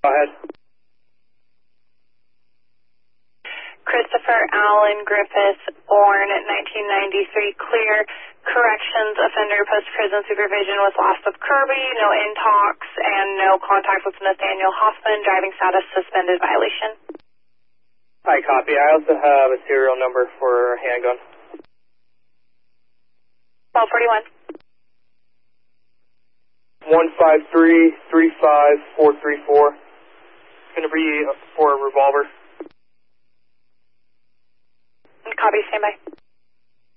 Go ahead. Christopher Allen Griffith, born 1993, clear. Corrections offender post-prison supervision with loss of Kirby, no intox, and no contact with Nathaniel Hoffman. Driving status suspended violation. Hi, copy. I also have a serial number for handgun. 1241. 153-35434. It's going to be for a revolver. Copy, stand by.